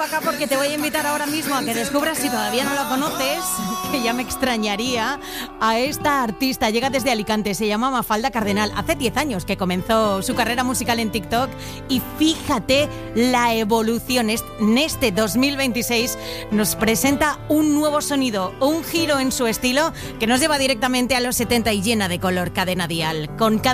Acá porque te voy a invitar ahora mismo a que descubras, si todavía no lo conoces, que ya me extrañaría, a esta artista. Llega desde Alicante, se llama Mafalda Cardenal. Hace 10 años que comenzó su carrera musical en TikTok y fíjate la evolución. En este 2026 nos presenta un nuevo sonido, un giro en su estilo que nos lleva directamente a los 70 y llena de color. Cadena Dial. Con